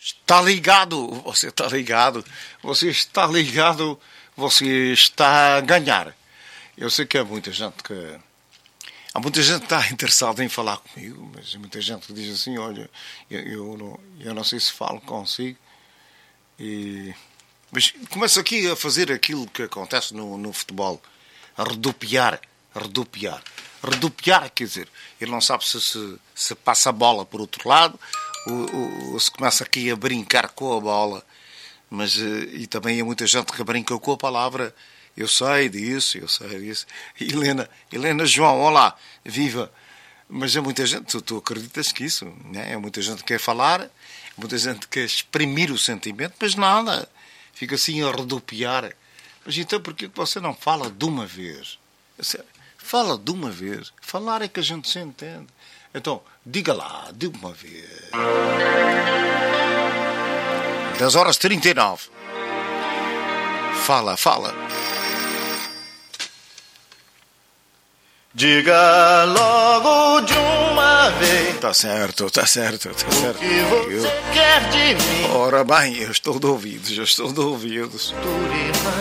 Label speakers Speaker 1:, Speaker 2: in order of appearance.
Speaker 1: Está ligado, você está ligado, você está ligado, você está a ganhar. Eu sei que há muita gente que está interessada em falar comigo, mas há muita gente que diz assim, olha, eu não sei se falo consigo. Mas começo aqui a fazer aquilo que acontece no futebol, a rodopiar. Rodopiar, quer dizer, ele não sabe se passa a bola por outro lado, ou se começa aqui a brincar com a bola. Mas, e também há muita gente que brinca com a palavra, eu sei disso. Helena João, olá, viva. Mas há muita gente, tu acreditas que isso, né? Há muita gente que quer falar, muita gente que quer exprimir o sentimento, mas nada, fica assim a rodopiar. Mas então por que você não fala de uma vez? Fala de uma vez. Falar é que a gente se entende. Então, diga lá, de uma vez. 10h39. Fala.
Speaker 2: Diga logo de uma vez.
Speaker 1: Tá certo.
Speaker 2: O que você quer de mim?
Speaker 1: Ora bem, eu estou de ouvidos.